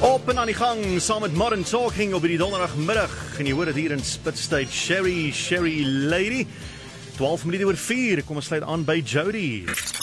Op en aan die gang, saam met Modern Talking op die donderdagmiddag. En jy hoor het hier in Spitsstate, Sherry Lady. 12 minute oor 4, kom ons sluit aan by Jody.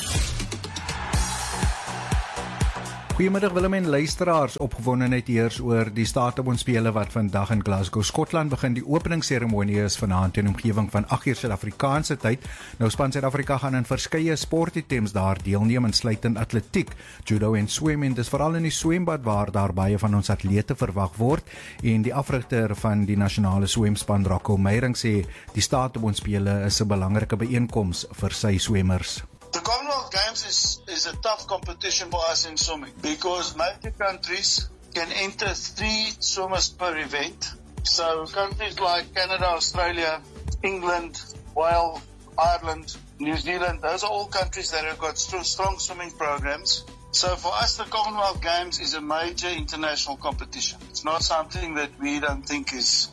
Goeiemiddag Willem en luisteraars, opgewondenheid heers oor die Staatsbondspele wat vandag in Glasgow, Skotland begin. Die openingsseremonie is vanaand in omgewing van 8 uur Suid-Afrikaanse tyd. Nou span Suid-Afrika gaan in verskeie sportitems daar deelneem, insluitend atletiek, judo en swem, en dis veral in die swembad waar daar baie van ons atlete verwag word. En die afrigter van die nasionale swemspan, Rocco Meyring, sê die Staatsbondspele is 'n belangrike byeenkoms vir sy swemmers. The Commonwealth Games is a tough competition for us in swimming because major countries can enter 3 swimmers per event. So countries like Canada, Australia, England, Wales, Ireland, New Zealand, those are all countries that have got strong swimming programs. So for us, the Commonwealth Games is a major international competition. It's not something that we don't think is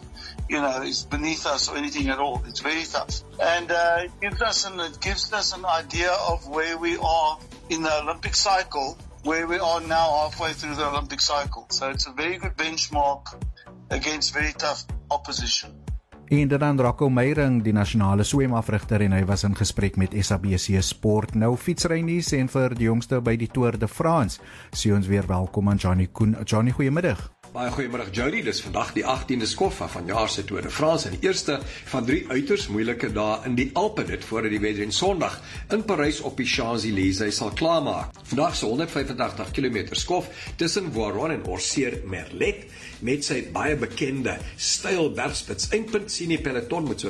beneath us or anything at all. It's very tough. And it gives us an idea of where we are in the Olympic cycle, where we are now halfway through the Olympic cycle. So it's a very good benchmark against very tough opposition. En dan Rocco Meyring, die nasionale swemafrigter, en hy was in gesprek met SABC Sport. Nou fietsry nuus en vir die jongste by die Tour de France. Sê ons weer welkom aan Johnny Koen. Johnny, goeiemiddag. Baie goeiemiddag Jody, dis vandag die 18de skoffa van jaar se Tour de France en die eerste van 3 uiters moeilike dae in die Alpe, dit voordat die wedren Sondag in Parys op die Champs-Élysées sal klaarmaak. Vandag se 185 km skof tussen Voiron en Orsières-Merlet met sy baie bekende styl bergspits. Eindpunt sien die peloton met so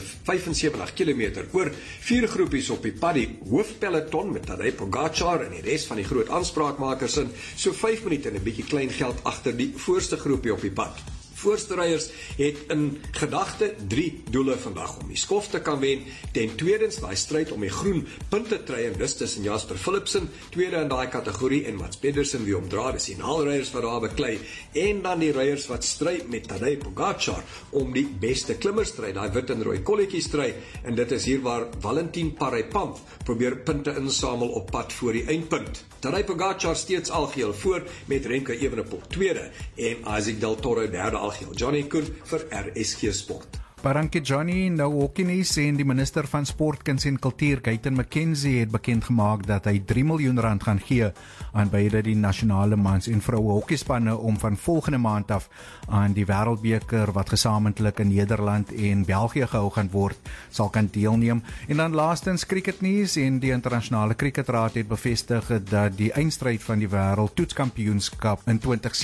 75 km oor 4 groepies op die pad. Die hoofpeloton met Tadej Pogačar en die res van die groot aanspraakmakers in so 5 minute en 'n bietjie klein geld agter die voorste groepie op die pad. Voorste ryers het in gedagte 3 doele vandag: om die skof te kan wen, ten tweedens daai stryd om die groen puntetrui, en dis tussen Jasper Philipsen, tweede in daai kategorie, en Mats Pedersen wie omdra, dis die naalryers wat daar beklei, en dan die ryers wat stry met Tadej Pogačar om die beste klimmerstryd, daai wit en rooi kolletjie stry, en dit is hier waar Valentin Paraypant probeer punte insamel op pad voor die eindpunt. Tadej Pogačar steeds algeheel voor met Remco Evenepoel tweede en Isaac Del Toro derde algeheel. Johnny Koen vir RSG Sport. Baie Johnny, nou hockeynuus, en die minister van Sport, Kuns en Kultuur, Guyton McKenzie, het bekend gemaak dat hy R3 miljoen gaan gee aan beide die nasionale mans- en vroue hockeyspanne om van volgende maand af aan die wêreldbeker wat gesamentlik in Nederland en België gehou gaan word, sal kan deelneem. En dan laastens cricketnuus, en die internasionale cricketraad het bevestig dat die eindstryd van die wêreldtoetskampioenskap in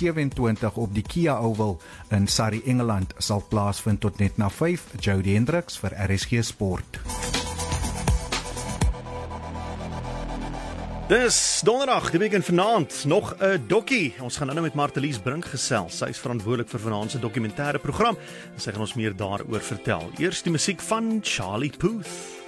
2027 op die Kia Oval in Surrey, Engeland sal plaasvind tot net na 5. Jody Hendricks vir RSG Sport. Dis donderdag, die weekend vanaand, nog 'n dokkie. Ons gaan nou met Martelies Brink gesels. Sy is verantwoordelik vir vanaand se dokumentêre program en sy gaan ons meer daaroor vertel. Eers die musiek van Charlie Puth.